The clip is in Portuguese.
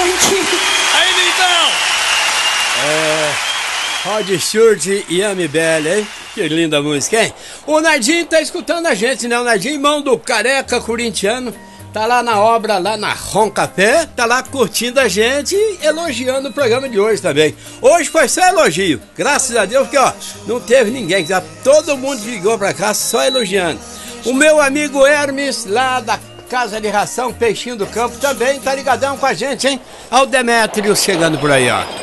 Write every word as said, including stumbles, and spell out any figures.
gente. Aí, então! É... Rod Stewart e Yami Bell, hein? Que linda música, hein? O Nardinho tá escutando a gente, né? O Nardinho, irmão do careca corintiano, tá lá na obra, lá na Roncapé, tá lá curtindo a gente e elogiando o programa de hoje também. Hoje foi só elogio, graças a Deus, porque ó, não teve ninguém, já todo mundo ligou pra cá só elogiando. O meu amigo Hermes, lá da Casa de Ração Peixinho do Campo, também tá ligadão com a gente, hein? Olha o Demétrio chegando por aí, ó.